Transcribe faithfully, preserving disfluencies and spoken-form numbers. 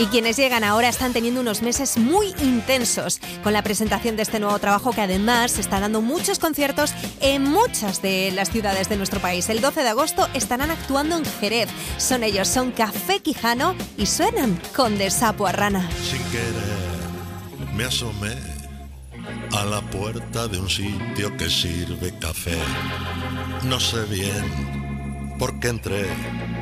Y quienes llegan ahora están teniendo unos meses muy intensos con la presentación de este nuevo trabajo, que además está dando muchos conciertos en muchas de las ciudades de nuestro país. El doce de agosto estarán actuando en Jerez. Son ellos, son Café Quijano y suenan con De Sapo a Rana. Sin querer me asomé a la puerta de un sitio que sirve café. No sé bien por qué entré,